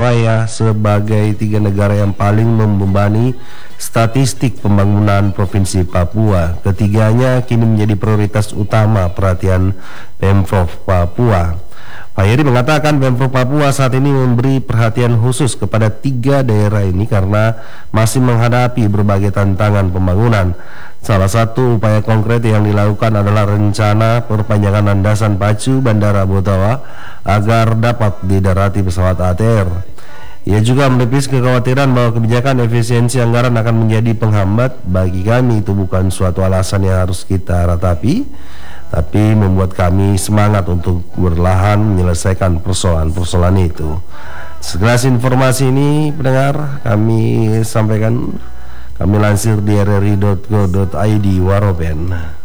Raya sebagai 3 negara yang paling membebani statistik pembangunan Provinsi Papua. Ketiganya kini menjadi prioritas utama perhatian Pemprov Papua. Pak Heri mengatakan Pemprov Papua saat ini memberi perhatian khusus kepada 3 daerah ini karena masih menghadapi berbagai tantangan pembangunan. Salah satu upaya konkret yang dilakukan adalah rencana perpanjangan landasan pacu Bandara Botawa agar dapat didarati pesawat ATR. Ia juga menepis kekhawatiran bahwa kebijakan efisiensi anggaran akan menjadi penghambat. Bagi kami itu bukan suatu alasan yang harus kita ratapi, tapi membuat kami semangat untuk berlahan menyelesaikan persoalan-persoalan itu. Sekelas informasi ini pendengar kami sampaikan, kami lansir di rri.go.id Waropen.